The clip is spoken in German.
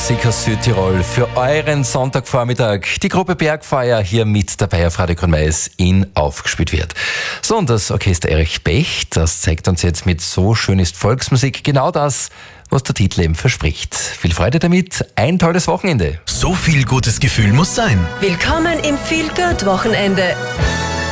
Musik aus Südtirol für euren Sonntagvormittag. Die Gruppe Bergfeuer hier mit dabei auf Radio Kornmais in aufgespielt wird. So, und das Orchester Erich Bech, das zeigt uns jetzt mit So schön ist Volksmusik genau das, was der Titel eben verspricht. Viel Freude damit, ein tolles Wochenende. So viel gutes Gefühl muss sein. Willkommen im Feel Good Wochenende.